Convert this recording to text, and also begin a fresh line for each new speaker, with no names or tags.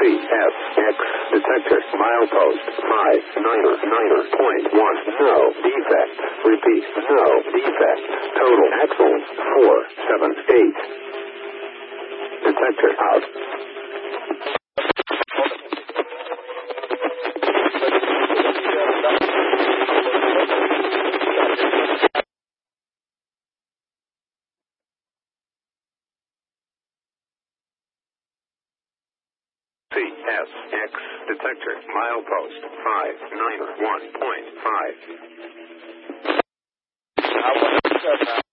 CSX detector milepost 599.1. No defect. Repeat. No defect. Total axle 478. Detector out. CSX detector milepost 591.5.